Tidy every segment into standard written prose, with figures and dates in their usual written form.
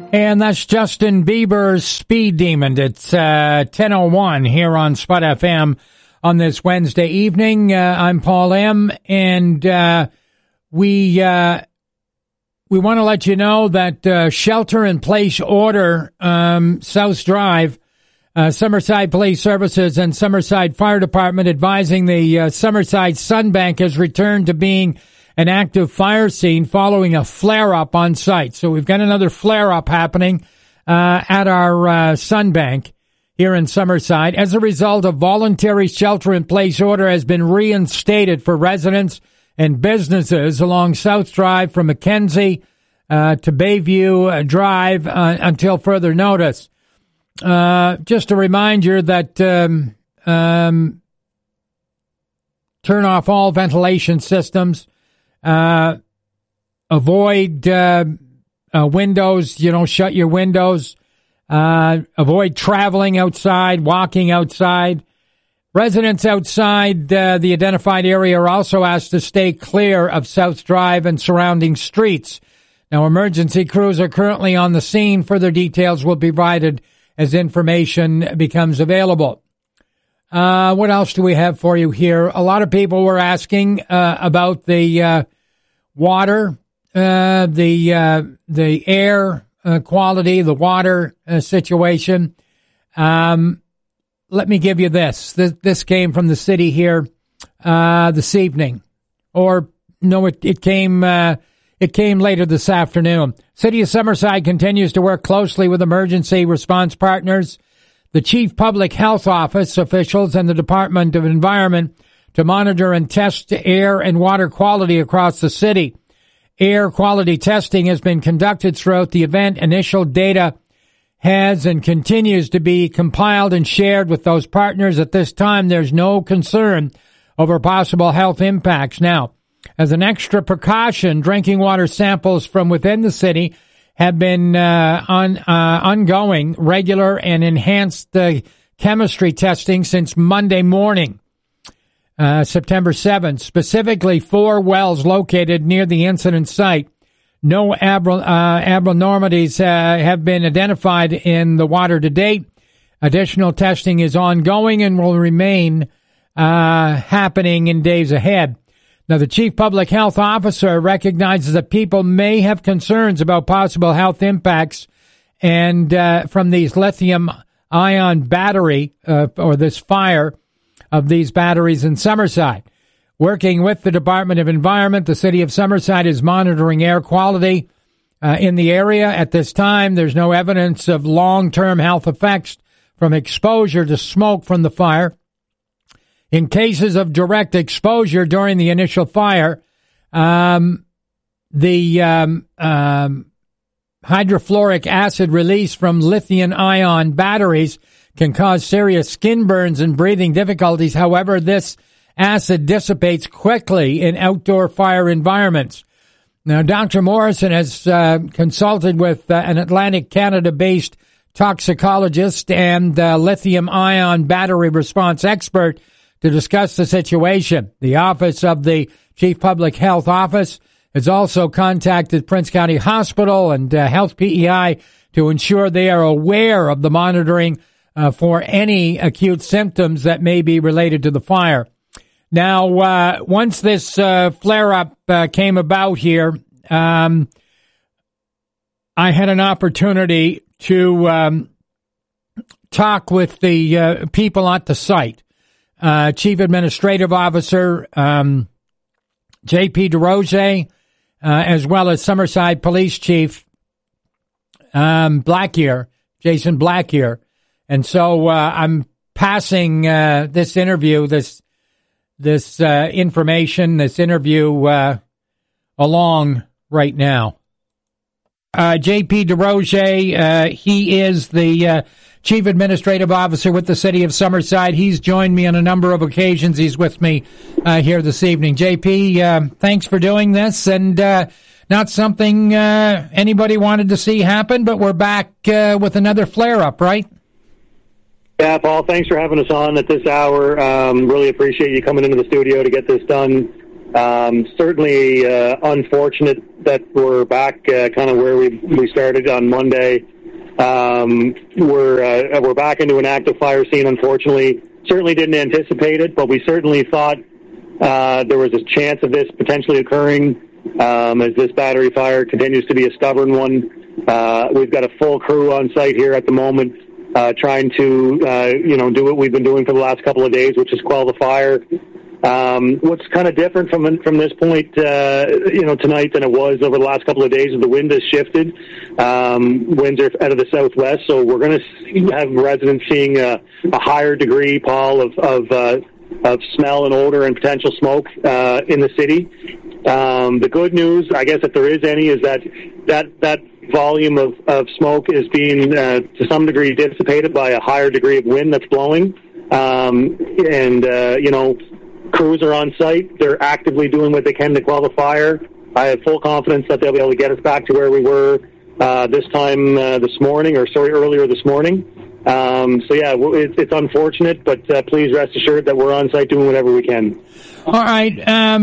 And that's Justin Bieber's Speed Demon. It's 10:01 here on Spud FM on this Wednesday evening. I'm Paul M., and we want to let you know that shelter-in-place order, South Drive, Summerside Police Services and Summerside Fire Department advising the Summerside Sunbank has returned to being an active fire scene following a flare-up on site. So we've got another flare-up happening at our Sunbank here in Summerside. As a result, a voluntary shelter-in-place order has been reinstated for residents and businesses along South Drive from Mackenzie to Bayview Drive until further notice. Just to remind you that turn off all ventilation systems. Avoid windows, shut your windows. Avoid traveling outside, walking outside. Residents outside the identified area are also asked to stay clear of South Drive and surrounding streets. Now, emergency crews are currently on the scene. Further details will be provided as information becomes available. What else do we have for you here? A lot of people were asking about the water, the air quality, the water situation. Let me give you this. This came from the city here this evening, or no, it came later this afternoon. City of Summerside continues to work closely with emergency response partners, the Chief Public Health Office officials, and the Department of Environment to monitor and test air and water quality across the city. Air quality testing has been conducted throughout the event. Initial data has and continues to be compiled and shared with those partners. At this time, there's no concern over possible health impacts. Now, as an extra precaution, drinking water samples from within the city have been ongoing, regular, and enhanced chemistry testing since Monday morning. September 7th, specifically 4 wells located near the incident site. No abnormalities have been identified in the water to date. Additional testing is ongoing and will remain happening in days ahead. Now, the Chief Public Health Officer recognizes that people may have concerns about possible health impacts and from these lithium-ion battery or this fire of these batteries in Summerside. Working with the Department of Environment, the City of Summerside is monitoring air quality in the area. At this time, there's no evidence of long-term health effects from exposure to smoke from the fire. In cases of direct exposure during the initial fire, the hydrofluoric acid release from lithium-ion batteries can cause serious skin burns and breathing difficulties. However, this acid dissipates quickly in outdoor fire environments. Now, Dr. Morrison has consulted with an Atlantic Canada-based toxicologist and lithium-ion battery response expert to discuss the situation. The Office of the Chief Public Health Office has also contacted Prince County Hospital and Health PEI to ensure they are aware of the monitoring for any acute symptoms that may be related to the fire. Now, once this flare-up came about here, I had an opportunity to talk with the people at the site. Chief Administrative Officer J.P. DeRoche, as well as Summerside Police Chief Blackyear, Jason Blackyear. And so I'm passing this interview, this information, this interview along right now. J.P. DeRoche, he is the Chief Administrative Officer with the City of Summerside. He's joined me on a number of occasions. He's with me here this evening. J.P., thanks for doing this, and not something anybody wanted to see happen, but we're back with another flare-up, right? Yeah, Paul, thanks for having us on at this hour. Really appreciate you coming into the studio to get this done. Certainly unfortunate that we're back kind of where we started on Monday. We're back into an active fire scene, unfortunately. Certainly didn't anticipate it, but we certainly thought there was a chance of this potentially occurring as this battery fire continues to be a stubborn one. We've got a full crew on site here at the moment trying to, do what we've been doing for the last couple of days, which is quell the fire. What's kind of different from this point, tonight than it was over the last couple of days is the wind has shifted. Winds are out of the southwest, so we're going to have residents seeing a higher degree, Paul, of smell and odor and potential smoke in the city. The good news, I guess, if there is any, is that volume of smoke is being to some degree dissipated by a higher degree of wind that's blowing. Crews are on site. They're actively doing what they can to quell the fire. I have full confidence that they'll be able to get us back to where we were earlier this morning. It's unfortunate, but please rest assured that we're on site doing whatever we can. All right.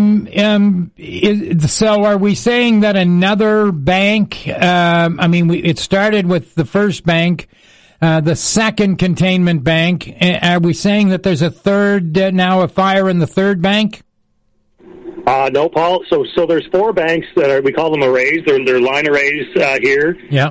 So are we saying that another bank, it started with the first bank, the second containment bank. Are we saying that there's a third, now a fire in the third bank? No, Paul. So there's four banks that we call them arrays. They're line arrays here. Yeah.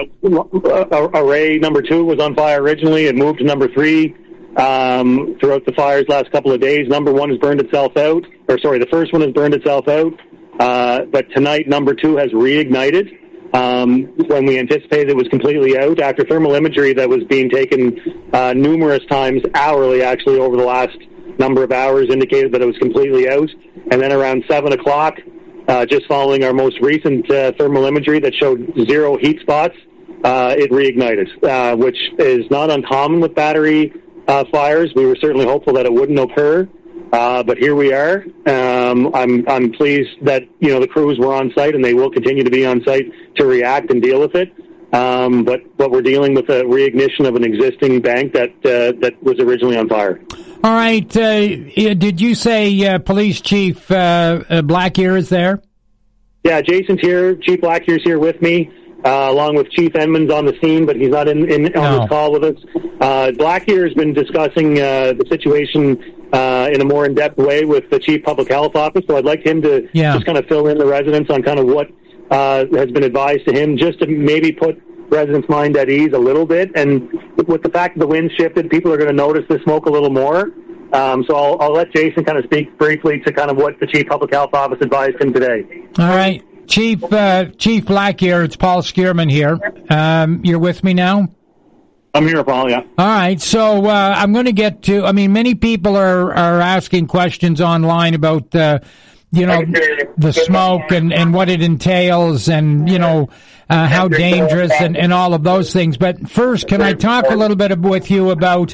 Array number 2 was on fire originally. It moved to number 3 throughout the fires last couple of days. Number 1 has burned itself out. The first one has burned itself out. But tonight, number 2 has reignited. When we anticipated it was completely out, after thermal imagery that was being taken numerous times hourly, actually, over the last number of hours, indicated that it was completely out. And then around 7 o'clock, just following our most recent thermal imagery that showed 0 heat spots, it reignited, which is not uncommon with battery fires. We were certainly hopeful that it wouldn't occur. But here we are. I'm pleased that, the crews were on site and they will continue to be on site to react and deal with it. But we're dealing with a reignition of an existing bank that was originally on fire. All right. Did you say Police Chief Blackear is there? Yeah, Jason's here. Chief Blackear's here with me, along with Chief Edmonds on the scene, but he's not on this call with us. Blackear has been discussing the situation in a more in-depth way with the Chief Public Health Office, so I'd like him to just kind of fill in the residents on kind of what has been advised to him, just to maybe put residents' mind at ease a little bit. And with the fact that the wind shifted, people are going to notice the smoke a little more. So I'll let Jason kind of speak briefly to kind of what the Chief Public Health Office advised him today. All right. Chief Blackear, it's Paul Skierman here. You're with me now? I'm here, Paul, yeah. All right, so I'm going to get to, many people are asking questions online about, the smoke and what it entails and, how dangerous and all of those things. But first, can I talk a little bit with you about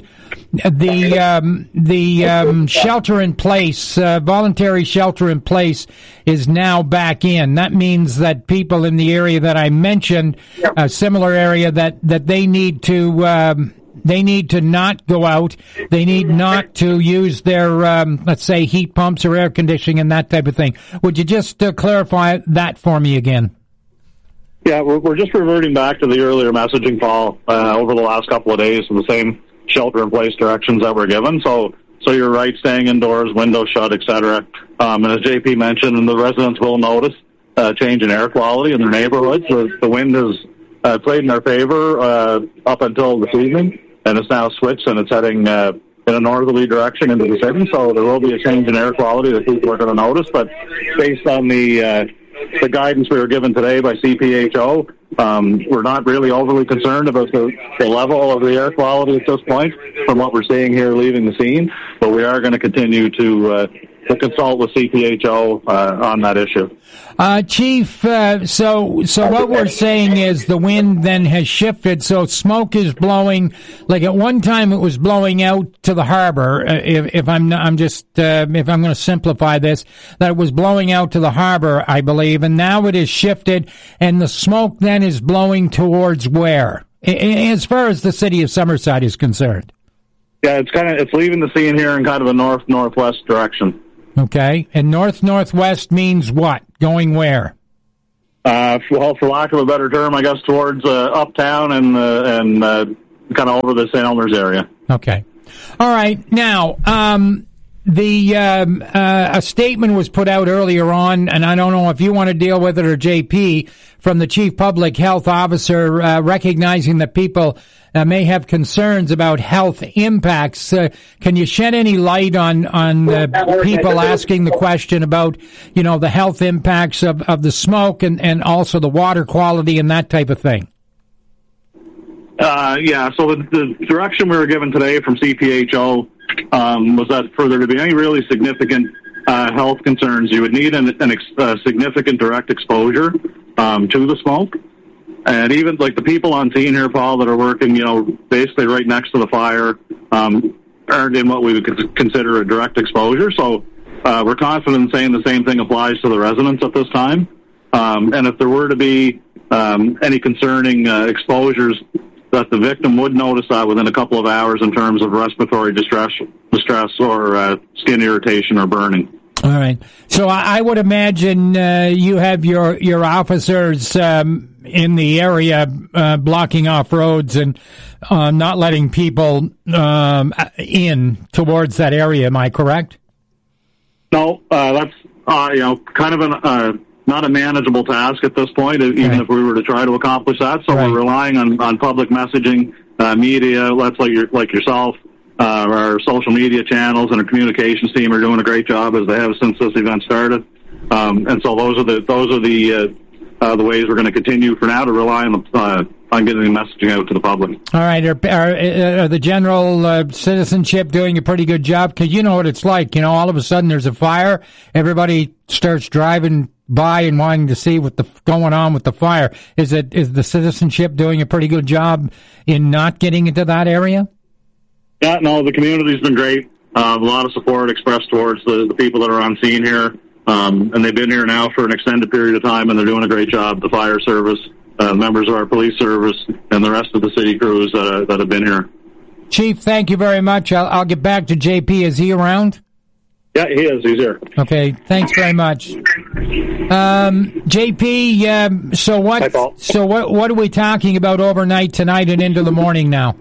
the shelter in place, voluntary shelter in place is now back in. That means that people in the area that I mentioned, a similar area that they need to not go out. They need not to use their, let's say, heat pumps or air conditioning and that type of thing. Would you just clarify that for me again? Yeah, we're just reverting back to the earlier messaging, Paul, over the last couple of days, the same shelter-in-place directions that were given. So you're right, staying indoors, windows shut, etc. And as JP mentioned, and the residents will notice a change in air quality in their neighborhoods. The wind has played in their favor up until this evening, and it's now switched, and it's heading in a northerly direction into the city. So there will be a change in air quality that people are going to notice. But based on the guidance we were given today by CPHO, we're not really overly concerned about the level of the air quality at this point from what we're seeing here leaving the scene, but we are going to continue to consult with CPHO on that issue. Chief, so what we're saying is the wind then has shifted, so smoke is blowing, like at one time it was blowing out to the harbor, if I'm going to simplify this, that it was blowing out to the harbor, I believe, and now it has shifted, and the smoke then is blowing towards where? As far as the city of Summerside is concerned. Yeah, it's leaving the scene here in kind of a northwest direction. Okay. And north-northwest means what? Going where? Well, for lack of a better term, I guess towards uptown and kind of over the St. Elmers area. Okay. All right. Now, a statement was put out earlier on, and I don't know if you want to deal with it or JP, from the Chief Public Health Officer, recognizing that people may have concerns about health impacts. Can you shed any light on people asking the question about, the health impacts of the smoke and also the water quality and that type of thing? Yeah, so the direction we were given today from CPHO was that for there to be any really significant health concerns, you would need a significant direct exposure to the smoke. And even like the people on scene here, Paul, that are working, basically right next to the fire, aren't in what we would consider a direct exposure. So we're confident in saying the same thing applies to the residents at this time. And if there were to be any concerning exposures, that the victim would notice that within a couple of hours in terms of respiratory distress or skin irritation or burning. All right. So I would imagine you have your officers in the area blocking off roads and not letting people in towards that area. Am I correct? No, that's kind of not a manageable task at this point, even if we were to try to accomplish that. So we're relying on public messaging, media outlets like yourself, our social media channels, and our communications team are doing a great job as they have since this event started. And so those are the ways we're going to continue for now to rely on getting the messaging out to the public. All right. Are the general citizenship doing a pretty good job? Because you know what it's like. All of a sudden there's a fire. Everybody starts driving by and wanting to see what's going on with the fire. Is the citizenship doing a pretty good job in not getting into that area? Yeah, no, the community's been great. A lot of support expressed towards the people that are on scene here. And they've been here now for an extended period of time, and they're doing a great job. The fire service, members of our police service, and the rest of the city crews that have been here. Chief, thank you very much. I'll get back to JP. Is he around? Yeah, he is. He's here. Okay, thanks very much. JP, so what? Hi, Paul. So what are we talking about overnight tonight and into the morning now?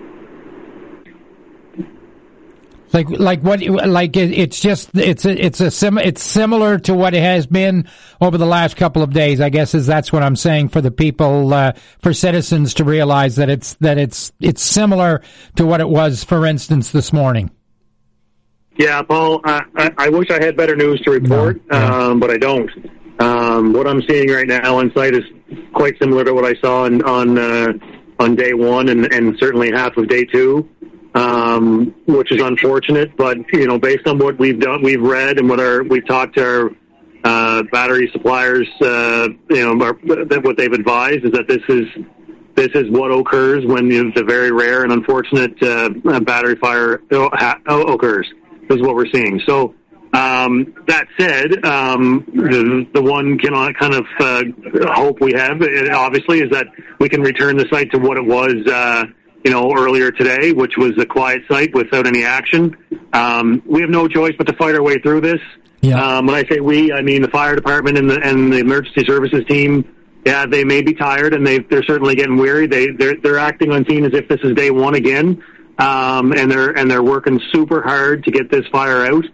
It's similar to what it has been over the last couple of days. I guess that's what I'm saying for the people, for citizens to realize that it's similar to what it was, for instance, this morning. Yeah, Paul, I wish I had better news to report, but I don't. What I'm seeing right now on site is quite similar to what I saw on day one and certainly half of day two, which is unfortunate. But based on what we've done, we've read, and we've talked to our battery suppliers, what they've advised is that this is what occurs when the very rare and unfortunate battery fire occurs. This is what we're seeing. So that said, the one kind of hope we have, obviously, is that we can return the site to what it was, earlier today, which was a quiet site without any action. We have no choice but to fight our way through this. Yeah. When I say we, I mean the fire department and the emergency services team. Yeah, they may be tired and they're certainly getting weary. They're acting on scene as if this is day one again. And they're working super hard to get this fire out.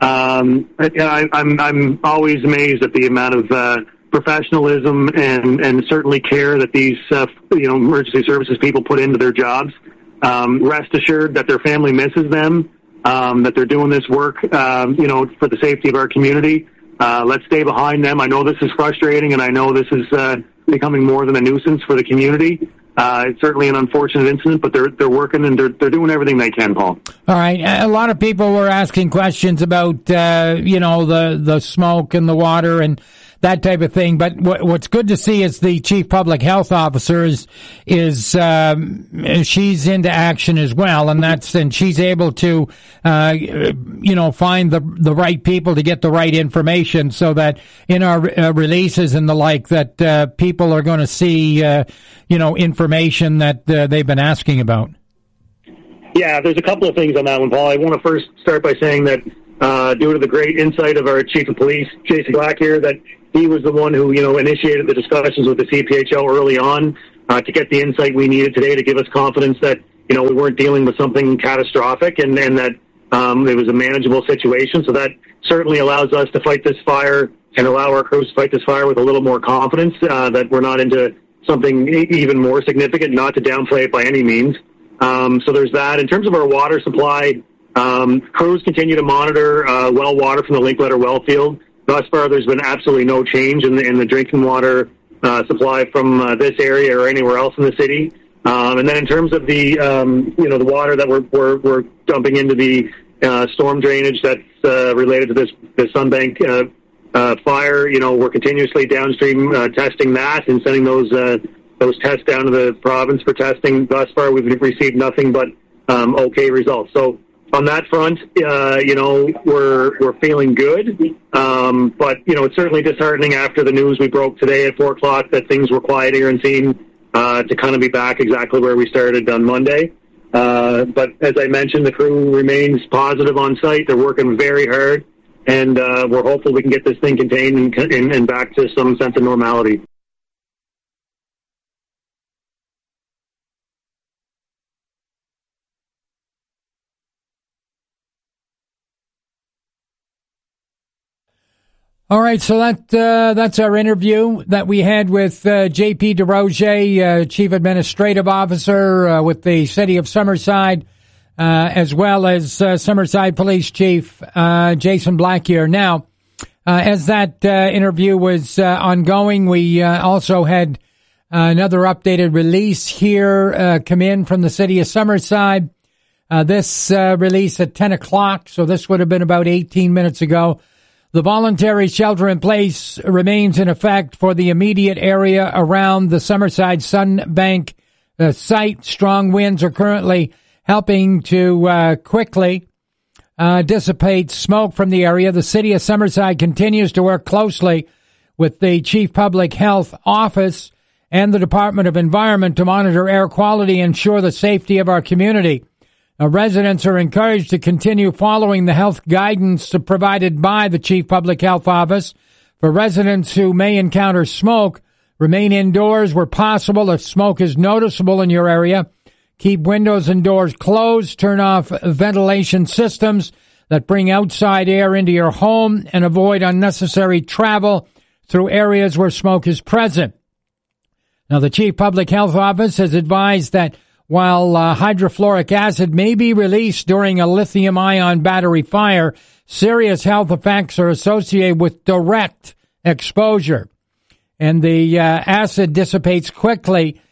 I'm always amazed at the amount of professionalism and certainly care that these emergency services people put into their jobs. Rest assured that their family misses them. That they're doing this work, for the safety of our community. Let's stay behind them. I know this is frustrating, and I know this is becoming more than a nuisance for the community. It's certainly an unfortunate incident, but they're working and they're doing everything they can, Paul. All right. A lot of people were asking questions about, the smoke and the water and that type of thing. But what's good to see is the Chief Public Health Officer is she's into action as well, and she's able to, find the right people to get the right information, so that in our releases and the like, that people are going to see, information that they've been asking about. Yeah, there's a couple of things on that one, Paul. I want to first start by saying that due to the great insight of our Chief of Police, Jason Black here, that he was the one who, initiated the discussions with the CPHO early on to get the insight we needed today to give us confidence that, we weren't dealing with something catastrophic and that it was a manageable situation. So that certainly allows us to fight this fire and allow our crews to fight this fire with a little more confidence that we're not into something even more significant, not to downplay it by any means. So there's that. In terms of our water supply, crews continue to monitor well water from the Linkletter well field. Thus far, there's been absolutely no change in the drinking water supply from this area or anywhere else in the city. And then in terms of the the water that we're dumping into the storm drainage that's related to this Sunbank fire, we're continuously downstream testing that and sending those tests down to the province for testing. Thus far, we've received nothing but okay results. So on that front, we're feeling good. But it's certainly disheartening after the news we broke today at 4:00 that things were quiet here in Seine to kind of be back exactly where we started on Monday. But as I mentioned, the crew remains positive on site. They're working very hard, and we're hopeful we can get this thing contained and back to some sense of normality. All right, so that's our interview that we had with J.P. DesRosiers, Chief Administrative Officer with the City of Summerside, as well as Summerside Police Chief Jason Black here. Now, as that interview was ongoing, we also had another updated release here come in from the City of Summerside. This release at 10 o'clock, so this would have been about 18 minutes ago. The voluntary shelter-in-place remains in effect for the immediate area around the Summerside Sunbank site. Strong winds are currently helping to quickly dissipate smoke from the area. The City of Summerside continues to work closely with the Chief Public Health Office and the Department of Environment to monitor air quality and ensure the safety of our community. Residents are encouraged to continue following the health guidance provided by the Chief Public Health Office. For residents who may encounter smoke, remain indoors where possible if smoke is noticeable in your area. Keep windows and doors closed. Turn off ventilation systems that bring outside air into your home and avoid unnecessary travel through areas where smoke is present. Now, the Chief Public Health Office has advised that while hydrofluoric acid may be released during a lithium-ion battery fire, serious health effects are associated with direct exposure. And the acid dissipates quickly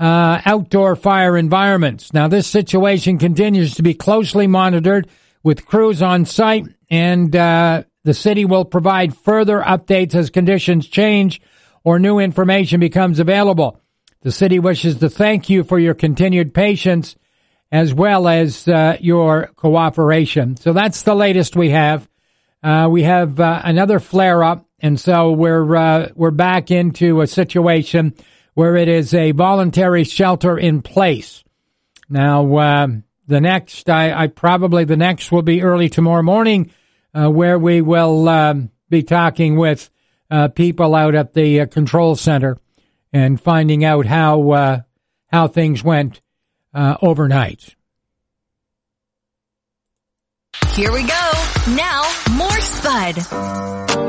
outdoor fire environments. Now, this situation continues to be closely monitored with crews on site, and the city will provide further updates as conditions change or new information becomes available. The city wishes to thank you for your continued patience as well as your cooperation. So that's the latest we have. We have another flare-up, and so we're back into a situation where it is a voluntary shelter in place. Now, the next will be early tomorrow morning, where we will be talking with people out at the control center and finding out how things went overnight. Here we go. Now, more Spud.